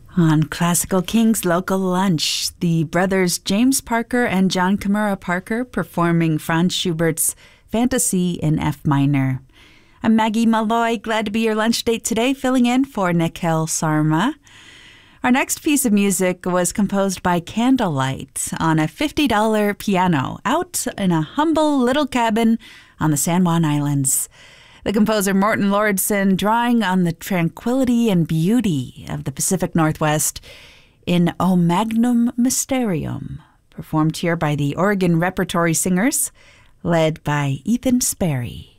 On Classical Kings Local Lunch, the brothers James Parker and John Kimura Parker performing Franz Schubert's Fantasy in F minor. I'm Maggie Malloy, glad to be your lunch date today, filling in for Nikhil Sarma. Our next piece of music was composed by Candlelight on a $50 piano out in a humble little cabin on the San Juan Islands. The composer Morton Lordson drawing on the tranquility and beauty of the Pacific Northwest in O Magnum Mysterium, performed here by the Oregon Repertory Singers, led by Ethan Sperry.